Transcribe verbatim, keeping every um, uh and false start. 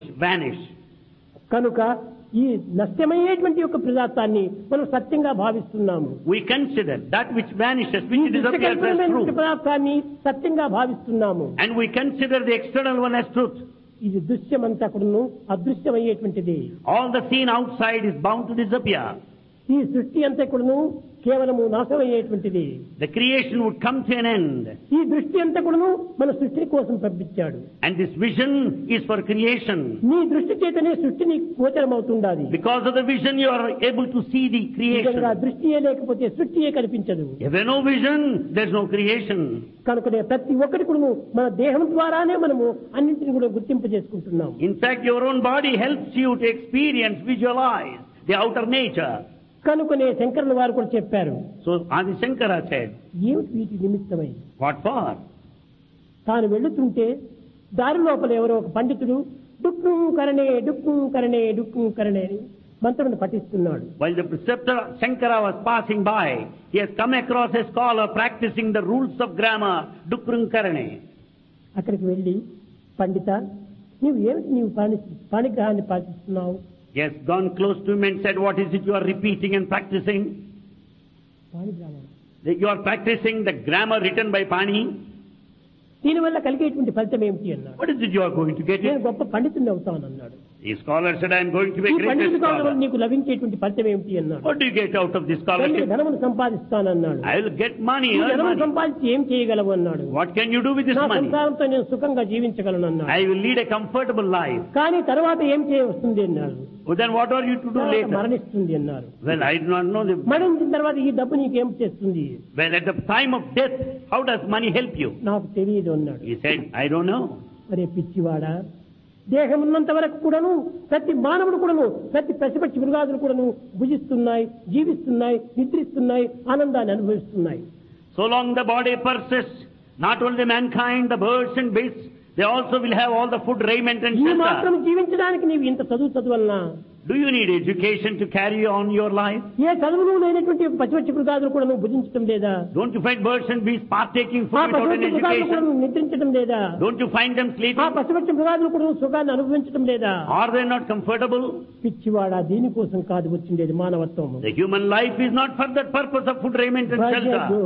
vanish. కనుక ఈ నష్టమయ్యేటువంటి యొక్క పదార్థాన్ని మనం సత్యంగా భావిస్తున్నాము. We consider that which vanishes, ఈ which disappears as దృశ్యకల్పనమైనటువంటి truth. పదార్థాన్ని సత్యంగా భావిస్తున్నాము. And we consider the external one as truth. ఇది దృశ్యమంతా కూడాను అదృశ్యమయ్యేటువంటిది. All the seen outside is bound to disappear. ఈ సృష్టి అంతా కూడాను కేవలము నాశనమయ్యేటువంటిది. The creation would come to an end. ఈ దృష్టి అంతా కూడాను మన సృష్టి కోసం పంపించాడు. And this vision is for creation. నీ దృష్టి చేతనే సృష్టిని గోచరమవుతుండాలి. Because of the vision you are able to see the creation. నిజంగా దృష్టియే లేకపోతే సృష్టియే కనిపించదు. If there is no vision, there is no creation. కనుకనే ప్రతి ఒక్కటి కూడాను మన దేహం ద్వారానే మనము అన్నింటిని కూడా గుర్తింపు చేసుకుంటున్నాం. In fact, your own body helps you to experience, visualize the outer nature. కనుకనే శంకరుల వారు కూడా చెప్పారు. So Adi Shankara said, ఏమిటి వీటి నిమిత్తమై? what for? తాను వెళుతుంటే దారి లోపల ఎవరో ఒక పండితుడు డుక్కు కరణే డుక్కు కరణే డుక్కు కరణే అని మంత్రమును పఠిస్తున్నాడు. While the preceptor Shankara was passing by, he has come across a scholar practicing the rules of grammar, Dukrum Karane. అక్కడికి వెళ్ళి, పండిత, నీవు ఏమిటి నీవు పాణి పాణిగ్రహాన్ని పాటిస్తున్నావు? He has gone close to him and said, what is it you are repeating and practicing? పాణిగ్రహం. You are practicing the grammar written by Pani. దీనివల్ల కలిగేటువంటి ఫలితం ఏమిటి అన్నాడు. What is it you are going to get? నేను గొప్ప పండితుని అవుతాను అన్నాడు. The scholar said, I am going to be ఈ a great పండితుడు కావడం scholar. వల్ల నీకు లభించేటువంటి ఫలితం ఏమిటి అన్నాడు. What do you get out of this నేను scholarship? ధనమును సంపాదిస్తానన్నాడు. I will get money. ఈ earn ధనమును money. సంపాదించి ఏం చేయగలవు అన్నాడు. What can you do with this నా money? సంసారంతో నేను సుఖంగా జీవించగలను అన్నాడు. I will lead a comfortable life. కానీ తర్వాత ఏం చేయవస్తుంది అన్నాడు. Well, then what are you to do తర్వాత later? మరణిస్తుంది అన్నారు. Well, I do not know. The... మరణించిన తర్వాత ఈ డబ్బు నీకేం చేస్తుంది? Well, at the time of death, how does money help you? నాకు తెలియదు అన్నాడు. He said, I don't know. అరే పిచ్చివాడా, దేహం ఉన్నంత వరకు కూడాను ప్రతి మానవుడు కూడాను ప్రతి పశుపక్షి మృగాదులు కూడాను భుజిస్తున్నాయి, జీవిస్తున్నాయి, నిద్రిస్తున్నాయి, ఆనందాన్ని అనుభవిస్తున్నాయి. So long the body persists, not only mankind, the birds and beasts, they also will have all the food, raiment and ఈ shelter. మాత్రం జీవించడానికి నీవు ఇంత చదువు చదువలనా? Do you need education to carry on your life? ఏ చదువులు లేనటువంటి పశుపక్షి మృగాదులు కూడా నువ్వు భుజించడం లేదా? Don't you find birds and beasts partaking ఆ food without an పశుపక్షి మృగాదులు కూడా education? నువ్వు నిద్రించడం లేదా? Don't you find them ఆ sleeping? పశుపక్షి మృగాదులు కూడా నువ్వు సుఖాన్ని అనుభవించడం లేదా? Are they not comfortable? పిచ్చివాడా, దీనికోసం కాదు వచ్చిండేది మానవత్వం. The human life is not for that purpose of food, raiment and shelter.